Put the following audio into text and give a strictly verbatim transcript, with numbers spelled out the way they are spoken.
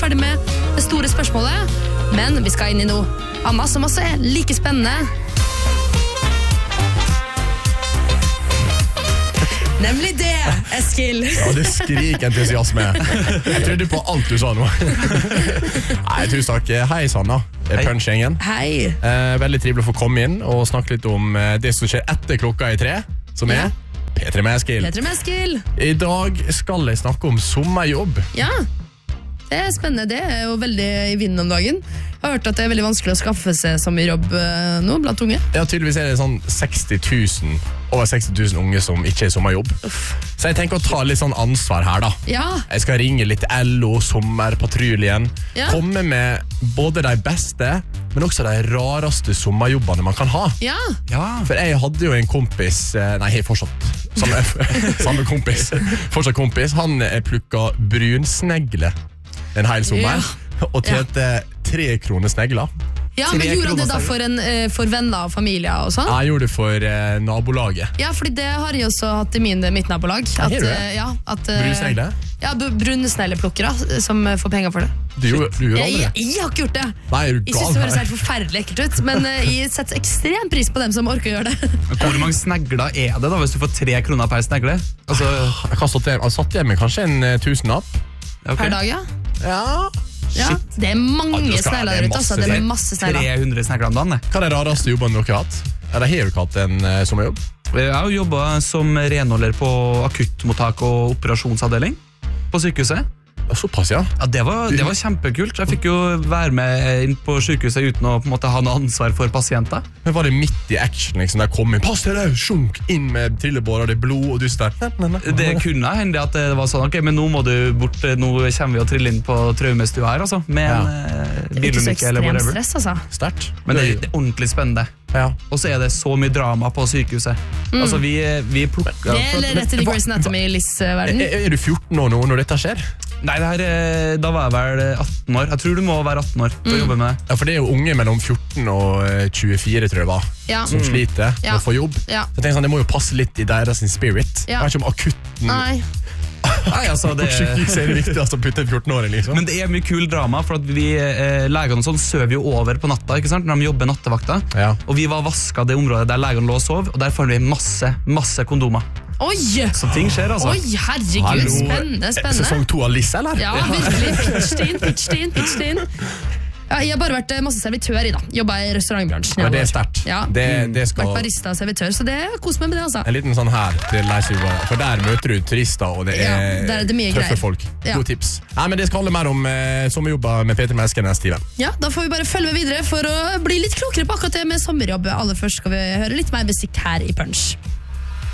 ferdig med det store spørsmålet. Men vi skal inn i noe annet som også er like spennende. Nemlig det, Eskil. Ja, det skrik entusiasme. Jeg trodde på alt du sa nå. Nei, tusen takk. Hei, Sanna. Punch-gjengen. Hei. Eh, veldig trivelig å få komme inn og snakke litt om eh, det som skjer etter klokka i tre, som er P tre med Eskil. P tre med Eskil. I dag skal jeg snakke om sommerjobb. Ja, det er spennende. Det er jo veldig i vinden om dagen. Jeg har hørt at det er veldig vanskelig å skaffe seg sommerjobb eh, nå blant unge. Ja, tydeligvis er det sånn seksti tusen, over seksti tusen unge som ikke er sommerjobb. Uff. Så jeg tenker å ta litt sånn ansvar her da. Ja. Jeg skal ringe litt L O, sommerpatruljen, ja. Komme med både de beste, men også de rareste sommerjobbene man kan ha. Ja. Ja. For jeg hadde jo en kompis, nei, jeg er fortsatt samme, samme kompis, fortsatt kompis, han plukka brunsnegle en hel sommer, ja. Og tjente ja. tre kroner snegler. Ja, men gjorde han det da for, en, for venner og familie og sånn? Jeg gjorde det for eh, nabolaget. Ja, fordi det har jeg også hatt i min, mitt nabolag. At, ja, at, brunsnegle? Ja, brunsnegleplukkere som får penger for det. Du, du gjør aldri det? Jeg, jeg har ikke gjort det. Nei, er du gal? Jeg synes det høres helt forferdelig ekkelt ut, men jeg setter ekstrem pris på dem som orker å gjøre det. Hvor mange snegler er det da, hvis du får tre kroner per snegle? Altså, jeg kan satt hjem, jeg satt hjemme kanskje en tusenlapp. Okay. Per dag, ja? Ja. Ja, det er mange ja, snegler der ute, altså. Det er masse snegler. tre hundre snegler om dagen. Hva er det rareste jobbene dere har hatt? Er det her du hatt en uh, sommerjobb? Jeg har jobbet som renholder på akuttmottak og operasjonsavdeling på sykehuset. Såpass, ja. Ja, det var, det var kjempekult. Jeg fikk jo være med inn på sykehuset uten å på en måte ha noe ansvar for pasienter. Men var det midt i action, liksom, der kom inn, pass til deg, sjunk inn med trillebår, og det er blod, og du står der. Det kunne hende at det var sånn, ok, men nå må du bort, nå kommer vi å trille inn på traumestua her, altså, med ja. en bilulykke eller whatever. Stress, altså. Sterkt. Men det, det er ordentlig spennende. Ja. Og så er det så mye drama på sykehuset. Mm. Altså, vi, vi plukker... Det er rett i Grey's Anatomy-Liss-verden. Er, er du fjorten år nå når dette skjer? Nei, det her, da var jeg vel atten år. Jeg tror du må være atten år for mm. å jobbe med det. Ja, for det er jo unge mellom fjorten og tjuefire, tror jeg var, ja. som mm. sliter med ja. å få jobb. Ja. Så jeg tenker sånn, det må jo passe litt i deres spirit. Ja. Jeg vet ikke om akutten... Nei. Nei, altså, det... Sykehus er det viktigst å putte en fjorten-åring, liksom. Men det er mye kul drama, for at vi eh, legene sånn søver jo over på natta, ikke sant? Når de jobber nattevakta. Ja. Og vi var vasket det området der legene lå og sov, og der får vi masse, masse kondomer. Oi! Så ting skjer, altså. Oi, herregud, Hallo. spennende, spennende. Sesong to av Liss, eller? Ja, virkelig. Pitched in, pitched in, pitched in. Ja, jeg har bare vært masse servitør i da. Jobbet i restaurantbransjen. Ja, det er sterkt. Ja. Det, det skal... Vært barista og servitør, så det kos meg med det, altså. En liten sånn her til leisejobber, for der møter du turister, og det er, ja, der er det mye tøffe greier. folk. Ja. God tips. Nei, men det skal handle mer om eh, sommerjobber med P tre med Eskil neste time. Ja, da får vi bare følge med videre for å bli litt klokere på akkurat det med sommerjobb. Aller først skal vi høre litt mer musikk her i Punch.